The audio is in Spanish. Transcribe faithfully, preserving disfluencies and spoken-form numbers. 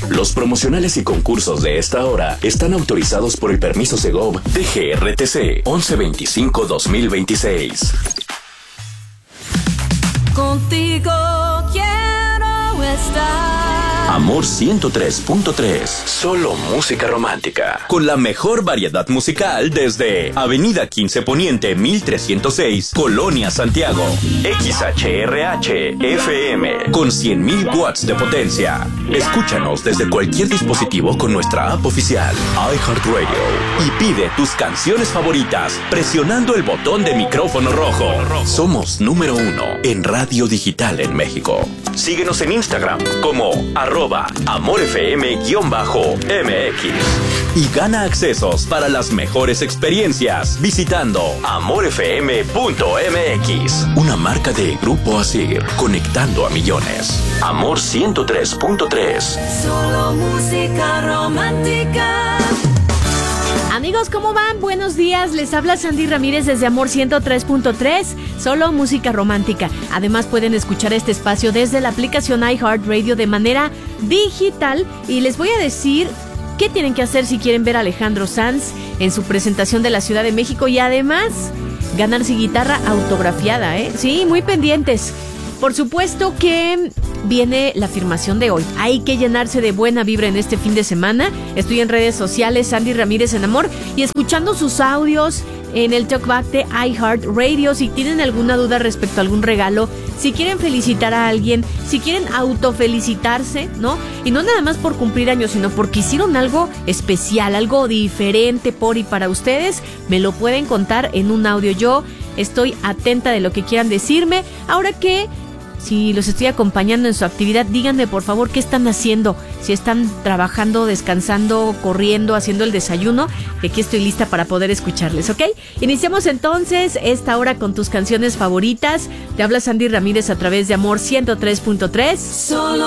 Los promocionales y concursos de esta hora están autorizados por el permiso Segov de G R T C once veinticinco dos mil veintiséis. Contigo quiero estar. Amor ciento tres punto tres. Solo música romántica. Con la mejor variedad musical desde Avenida quince Poniente mil trescientos seis, Colonia Santiago. X H R H F M con cien mil watts de potencia. Escúchanos desde cualquier dispositivo con nuestra app oficial iHeartRadio y pide tus canciones favoritas presionando el botón de micrófono rojo. Somos número uno en radio digital en México. Síguenos en Instagram como arroba amorfm-mx y gana accesos para las mejores experiencias visitando amorfm punto m x. Una marca de Grupo Asir, conectando a millones. Amor ciento tres punto tres. Solo música romántica. Amigos, ¿cómo van? Buenos días, les habla Sandy Ramírez desde Amor ciento tres punto tres, solo música romántica. Además pueden escuchar este espacio desde la aplicación iHeartRadio de manera digital y les voy a decir qué tienen que hacer si quieren ver a Alejandro Sanz en su presentación de la Ciudad de México y además ganarse guitarra autografiada, ¿eh? Sí, muy pendientes. Por supuesto que viene la afirmación de hoy. Hay que llenarse de buena vibra en este fin de semana. Estoy en redes sociales, Sandy Ramírez en Amor, y escuchando sus audios en el Talkback de iHeartRadio. Si tienen alguna duda respecto a algún regalo, si quieren felicitar a alguien, si quieren autofelicitarse, ¿no? Y no nada más por cumplir años, sino porque hicieron algo especial, algo diferente por y para ustedes, me lo pueden contar en un audio. Yo estoy atenta de lo que quieran decirme. Ahora que si los estoy acompañando en su actividad, díganme por favor qué están haciendo. Si están trabajando, descansando, corriendo, haciendo el desayuno, que aquí estoy lista para poder escucharles, ¿ok? Iniciamos entonces esta hora con tus canciones favoritas. Te habla Sandy Ramírez a través de Amor ciento tres punto tres. Solo